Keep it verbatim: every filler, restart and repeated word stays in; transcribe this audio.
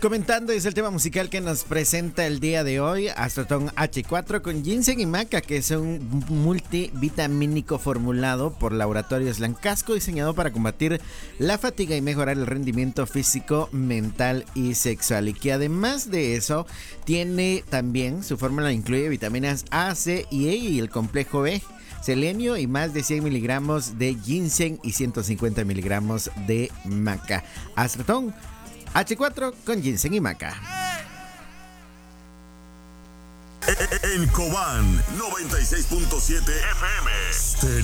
comentando, es el tema musical que nos presenta el día de hoy, Astroton H cuatro con ginseng y maca, que es un multivitamínico formulado por Laboratorios Lancasco, diseñado para combatir la fatiga y mejorar el rendimiento físico, mental y sexual. Y que además de eso, tiene también, su fórmula incluye vitaminas A, C y E y el complejo B, selenio y más de cien miligramos de ginseng y ciento cincuenta miligramos de maca. Astroton H cuatro con ginseng y maca. En Cobán, noventa y seis punto siete F M.